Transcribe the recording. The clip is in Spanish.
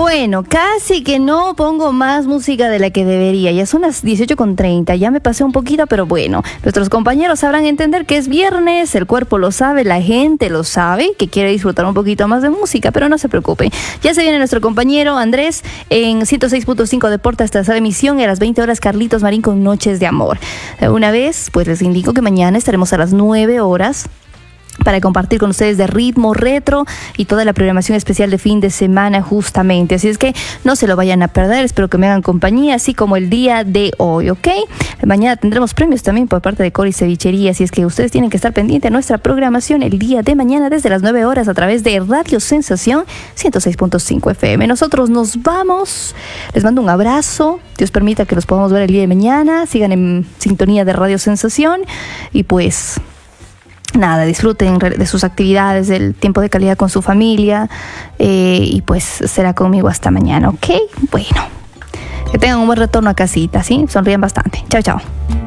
Bueno, casi que no pongo más música de la que debería. Ya son las 18:30, ya me pasé un poquito, pero bueno, nuestros compañeros sabrán entender que es viernes, el cuerpo lo sabe, la gente lo sabe, que quiere disfrutar un poquito más de música, pero no se preocupen. Ya se viene nuestro compañero Andrés en 106.5 Deporte hasta esa emisión y a las 20 horas Carlitos Marín con Noches de Amor. Una vez, pues les indico que mañana estaremos a las 9 horas para compartir con ustedes de ritmo retro y toda la programación especial de fin de semana justamente. Así es que no se lo vayan a perder, espero que me hagan compañía, así como el día de hoy, ¿ok? Mañana tendremos premios también por parte de Cori Cevichería, así es que ustedes tienen que estar pendientes de nuestra programación el día de mañana desde las 9 horas a través de Radio Sensación 106.5 FM. Nosotros nos vamos, les mando un abrazo, Dios permita que los podamos ver el día de mañana, sigan en sintonía de Radio Sensación y pues nada, disfruten de sus actividades, del tiempo de calidad con su familia y pues será conmigo hasta mañana, ¿ok? Bueno, que tengan un buen retorno a casita, ¿sí? Sonríen bastante. Chao, chao.